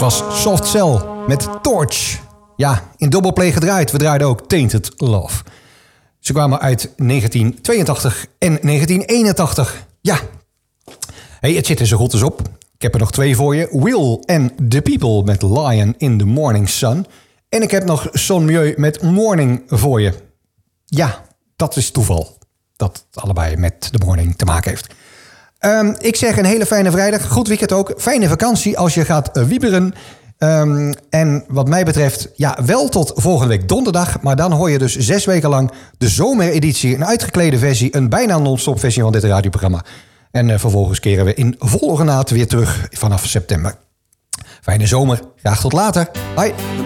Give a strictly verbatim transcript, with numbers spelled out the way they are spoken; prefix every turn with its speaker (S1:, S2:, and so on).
S1: was Soft Cell met Torch. Ja, in dubbelplay gedraaid. We draaiden ook Tainted Love. Ze kwamen uit negentien tweeëntachtig en negentien eenentachtig. Ja, hey, het zit er zo goed als op. Ik heb er nog twee voor je. Will and the People met Lion in the Morning Sun. En ik heb nog Son Mieu met Morning voor je. Ja, dat is toeval. Dat het allebei met de morning te maken heeft. Um, ik zeg een hele fijne vrijdag. Goed weekend ook. Fijne vakantie als je gaat uh, wieberen. Um, en wat mij betreft, ja, wel tot volgende week donderdag. Maar dan hoor je dus zes weken lang de zomereditie. Een uitgeklede versie, een bijna non-stop versie van dit radioprogramma. En uh, vervolgens keren we in volle ornaat weer terug vanaf september. Fijne zomer. Graag tot later. Bye.